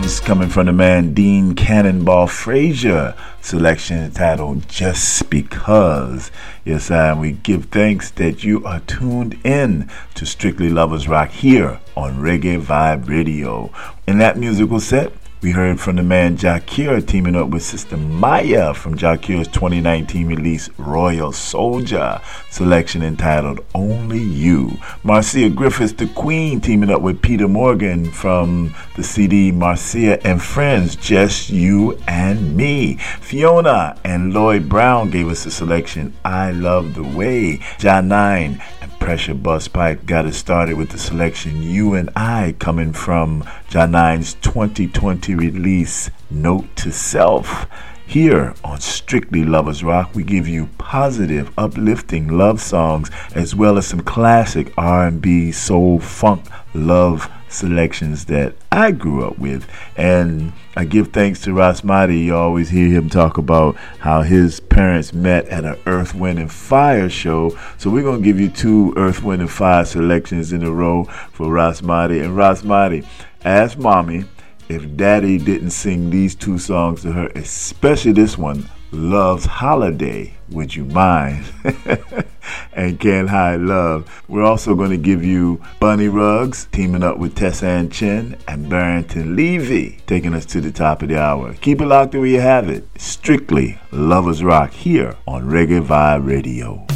drums coming from the man Dean Cannonball Frazier. Selection entitled Just Because. Yes, we give thanks that you are tuned in to Strictly Lovers Rock here on Reggae Vibe Radio. In that musical set, we heard from the man Jakir teaming up with Sister Maya from Jakir's 2019 release Royal Soldier, selection entitled Only You. Marcia Griffiths the Queen teaming up with Peter Morgan from the CD Marcia and Friends, Just You and Me. Fiona and Lloyd Brown gave us the selection I Love the Way. John 9 and Pressure Bus Pipe got us started with the selection You and I, coming from John 9's 2020 release Note to Self. Here on Strictly Lovers Rock, we give you positive, uplifting love songs as well as some classic R&B, soul, funk, love selections that I grew up with. And I give thanks to Rasmati. You always hear him talk about how his parents met at an Earth, Wind and Fire show. So we're going to give you two Earth, Wind and Fire selections in a row for Rasmati. And Rasmati, ask Mommy if Daddy didn't sing these two songs to her, especially this one, Love's Holiday, would you mind? And Can't Hide Love. We're also going to give you Bunny Ruggs teaming up with Tessanne Chin and Barrington Levy, taking us to the top of the hour. Keep it locked where you have it. Strictly Lovers Rock here on Reggae Vibe Radio.